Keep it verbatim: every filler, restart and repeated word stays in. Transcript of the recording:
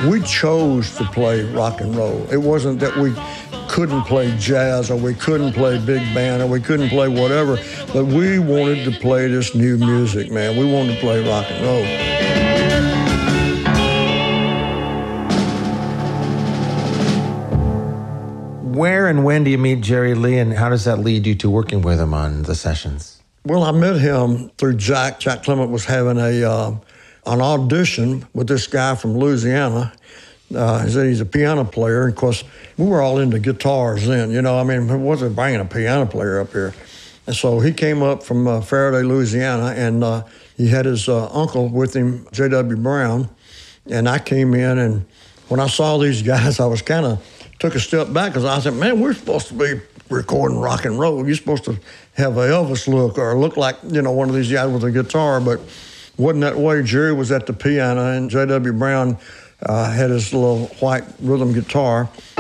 We chose to play rock and roll. It wasn't that we couldn't play jazz or we couldn't play big band or we couldn't play whatever, but we wanted to play this new music, man. We wanted to play rock and roll. Where and when do you meet Jerry Lee, and how does that lead you to working with him on the sessions? Well, I met him through Jack. Jack Clement was having a uh, an audition with this guy from Louisiana. Uh, he said he's a piano player. And of course, we were all into guitars then. You know, I mean, it wasn't bringing a piano player up here. And so he came up from uh, Faraday, Louisiana, and uh, he had his uh, uncle with him, J W Brown. And I came in, and when I saw these guys, I was kind of took a step back because I said, man, we're supposed to be recording rock and roll. You're supposed to have an Elvis look or look like, you know, one of these guys with a guitar, but wasn't that way. Jerry was at the piano, and J W Brown uh, had his little white rhythm guitar,